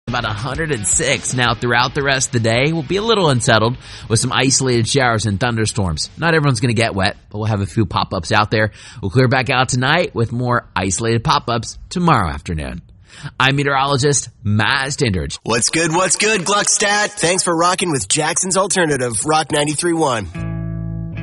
about 106. Now, throughout the rest of the day, we'll be a little unsettled with some isolated showers and thunderstorms. Not everyone's going to get wet, but we'll have a few pop-ups out there. We'll clear back out tonight with more isolated pop-ups tomorrow afternoon. I'm meteorologist Matt Stindridge. What's good, Gluckstadt? Thanks for rocking with Jackson's Alternative, Rock 93.1.